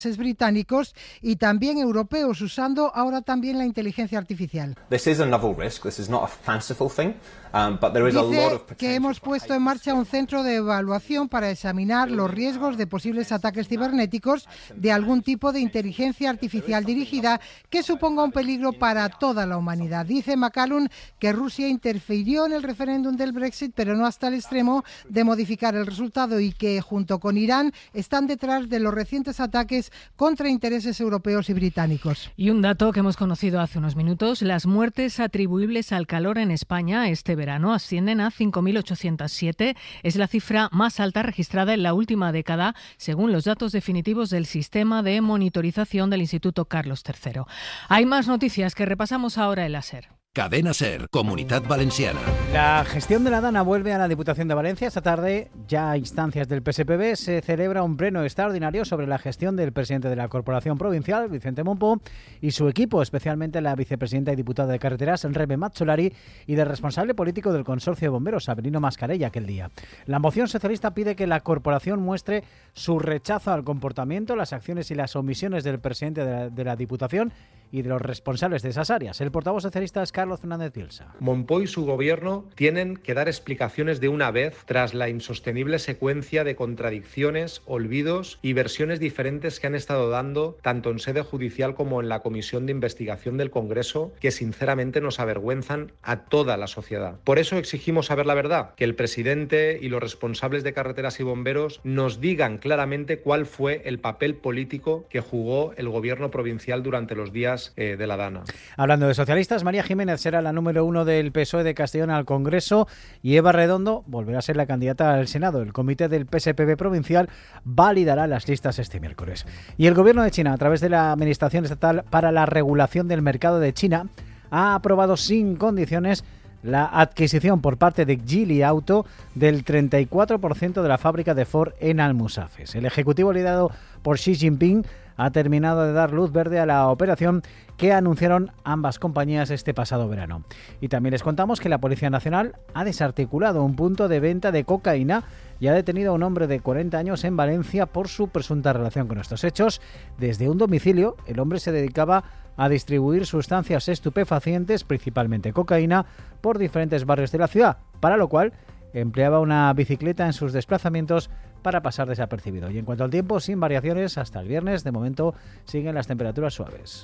británicos y también europeos, usando ahora también la inteligencia artificial. This is a novel risk. This is not a fanciful thing, but there is a lot of Dice que hemos puesto en marcha un centro de evaluación para examinar los riesgos de posibles ataques cibernéticos de algún tipo de inteligencia artificial dirigida que suponga un peligro para toda la humanidad. Dice McCallum que Rusia interfirió en el referéndum del Brexit, pero no hasta el extremo de modificar el resultado, y que junto con Irán están detrás de los recientes ataques contra intereses europeos y británicos. Y un dato que hemos conocido hace unos minutos: las muertes atribuibles al calor en España este verano ascienden a 5.807. Es la cifra más alta registrada en la última década, según los datos definitivos del sistema de monitorización del Instituto Carlos III. Hay más noticias que repasamos ahora en la SER. Cadena SER, Comunitat Valenciana. La gestión de la Dana vuelve a la Diputación de Valencia. Esta tarde, ya a instancias del PSPB, se celebra un pleno extraordinario sobre la gestión del presidente de la Corporación Provincial, Vicente Mompó, y su equipo, especialmente la vicepresidenta y diputada de Carreteras, Rebe Mazzolari, y del responsable político del Consorcio de Bomberos, Avelino Mascarella, aquel día. La moción socialista pide que la corporación muestre su rechazo al comportamiento, las acciones y las omisiones del presidente de la Diputación y de los responsables de esas áreas. El portavoz socialista es Carlos Fernández Bielsa. Mompó y su gobierno tienen que dar explicaciones de una vez tras la insostenible secuencia de contradicciones, olvidos y versiones diferentes que han estado dando tanto en sede judicial como en la Comisión de Investigación del Congreso, que sinceramente nos avergüenzan a toda la sociedad. Por eso exigimos saber la verdad, que el presidente y los responsables de Carreteras y Bomberos nos digan claramente cuál fue el papel político que jugó el gobierno provincial durante los días de la Dana. Hablando de socialistas, María Jiménez será la número 1 del PSOE de Castellón al Congreso y Eva Redondo volverá a ser la candidata al Senado. El comité del PSPB provincial validará las listas este miércoles. Y el gobierno de China, a través de la Administración Estatal para la Regulación del Mercado de China, ha aprobado sin condiciones la adquisición por parte de Geely Auto del 34% de la fábrica de Ford en Almusafes. El ejecutivo liderado por Xi Jinping ha terminado de dar luz verde a la operación que anunciaron ambas compañías este pasado verano. Y también les contamos que la Policía Nacional ha desarticulado un punto de venta de cocaína y ha detenido a un hombre de 40 años en Valencia por su presunta relación con estos hechos. Desde un domicilio, el hombre se dedicaba a distribuir sustancias estupefacientes, principalmente cocaína, por diferentes barrios de la ciudad, para lo cual empleaba una bicicleta en sus desplazamientos para pasar desapercibido. Y en cuanto al tiempo, sin variaciones hasta el viernes. De momento siguen las temperaturas suaves.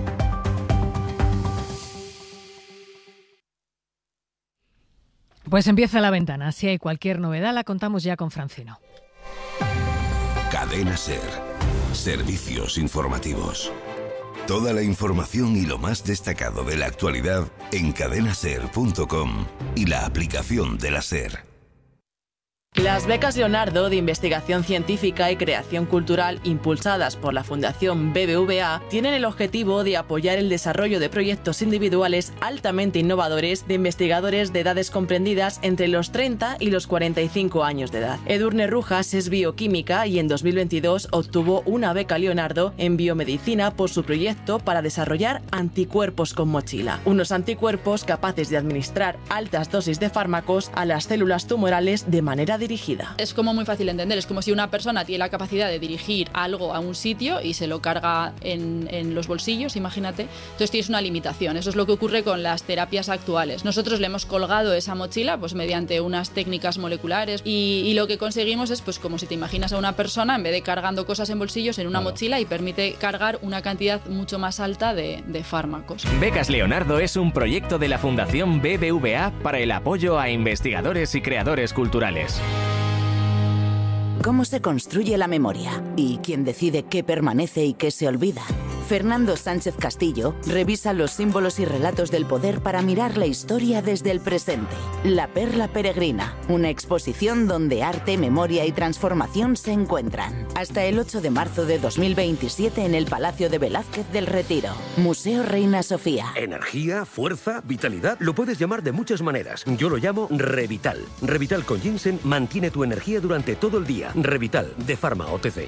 Pues empieza La Ventana. Si hay cualquier novedad, la contamos ya con Francino. Cadena SER. Servicios informativos. Toda la información y lo más destacado de la actualidad en cadenaser.com y la aplicación de la SER. Las becas Leonardo de investigación científica y creación cultural impulsadas por la Fundación BBVA tienen el objetivo de apoyar el desarrollo de proyectos individuales altamente innovadores de investigadores de edades comprendidas entre los 30 y los 45 años de edad. Edurne Rujas es bioquímica y en 2022 obtuvo una beca Leonardo en biomedicina por su proyecto para desarrollar anticuerpos con mochila, unos anticuerpos capaces de administrar altas dosis de fármacos a las células tumorales de manera dirigida. Es como muy fácil de entender, es como si una persona tiene la capacidad de dirigir algo a un sitio y se lo carga en los bolsillos, imagínate, entonces tienes una limitación. Eso es lo que ocurre con las terapias actuales. Nosotros le hemos colgado esa mochila pues mediante unas técnicas moleculares y lo que conseguimos es pues como si te imaginas a una persona en vez de cargando cosas en bolsillos en una mochila, y permite cargar una cantidad mucho más alta de fármacos. Becas Leonardo es un proyecto de la Fundación BBVA para el apoyo a investigadores y creadores culturales. ¿Cómo se construye la memoria? ¿Y quién decide qué permanece y qué se olvida? Fernando Sánchez Castillo revisa los símbolos y relatos del poder para mirar la historia desde el presente. La Perla Peregrina, una exposición donde arte, memoria y transformación se encuentran. Hasta el 8 de marzo de 2027 en el Palacio de Velázquez del Retiro. Museo Reina Sofía. Energía, fuerza, vitalidad, lo puedes llamar de muchas maneras. Yo lo llamo Revital. Revital con ginseng mantiene tu energía durante todo el día. Revital, de Pharma OTC.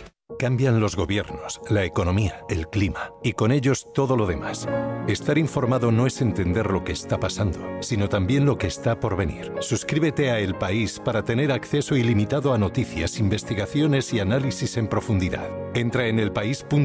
Cambian los gobiernos, la economía, el clima y con ellos todo lo demás. Estar informado no es entender lo que está pasando, sino también lo que está por venir. Suscríbete a El País para tener acceso ilimitado a noticias, investigaciones y análisis en profundidad. Entra en elpaís.es